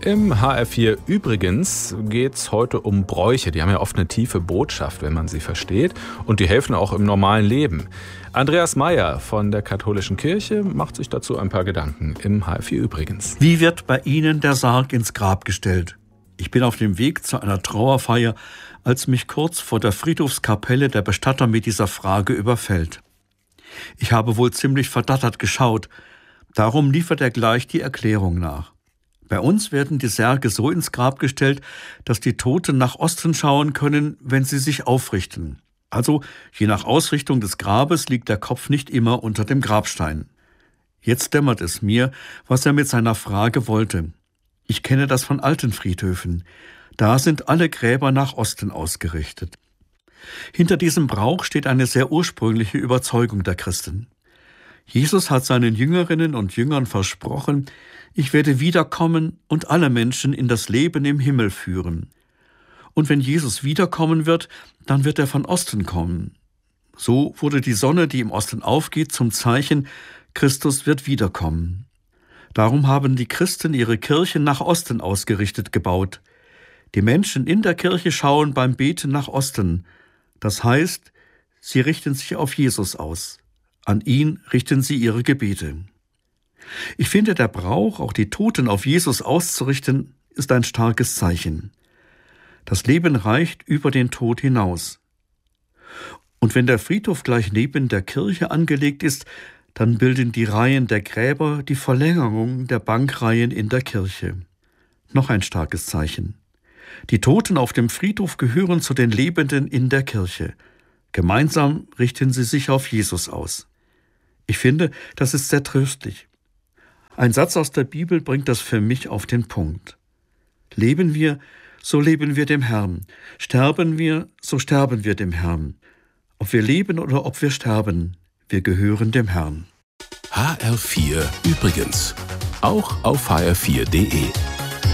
Im HR4 übrigens geht es heute um Bräuche. Die haben ja oft eine tiefe Botschaft, wenn man sie versteht. Und die helfen auch im normalen Leben. Andreas Meyer von der Katholischen Kirche macht sich dazu ein paar Gedanken im HR4 übrigens. Wie wird bei Ihnen der Sarg ins Grab gestellt? Ich bin auf dem Weg zu einer Trauerfeier, als mich kurz vor der Friedhofskapelle der Bestatter mit dieser Frage überfällt. Ich habe wohl ziemlich verdattert geschaut. Darum liefert er gleich die Erklärung nach. Bei uns werden die Särge so ins Grab gestellt, dass die Toten nach Osten schauen können, wenn sie sich aufrichten. Also, je nach Ausrichtung des Grabes liegt der Kopf nicht immer unter dem Grabstein. Jetzt dämmert es mir, was er mit seiner Frage wollte. Ich kenne das von alten Friedhöfen. Da sind alle Gräber nach Osten ausgerichtet. Hinter diesem Brauch steht eine sehr ursprüngliche Überzeugung der Christen. Jesus hat seinen Jüngerinnen und Jüngern versprochen, ich werde wiederkommen und alle Menschen in das Leben im Himmel führen. Und wenn Jesus wiederkommen wird, dann wird er von Osten kommen. So wurde die Sonne, die im Osten aufgeht, zum Zeichen, Christus wird wiederkommen. Darum haben die Christen ihre Kirchen nach Osten ausgerichtet gebaut. Die Menschen in der Kirche schauen beim Beten nach Osten. Das heißt, sie richten sich auf Jesus aus. An ihn richten sie ihre Gebete. Ich finde, der Brauch, auch die Toten auf Jesus auszurichten, ist ein starkes Zeichen. Das Leben reicht über den Tod hinaus. Und wenn der Friedhof gleich neben der Kirche angelegt ist, dann bilden die Reihen der Gräber die Verlängerung der Bankreihen in der Kirche. Noch ein starkes Zeichen. Die Toten auf dem Friedhof gehören zu den Lebenden in der Kirche. Gemeinsam richten sie sich auf Jesus aus. Ich finde, das ist sehr tröstlich. Ein Satz aus der Bibel bringt das für mich auf den Punkt. Leben wir, so leben wir dem Herrn. Sterben wir, so sterben wir dem Herrn. Ob wir leben oder ob wir sterben, wir gehören dem Herrn. HR4 übrigens. Auch auf hr4.de.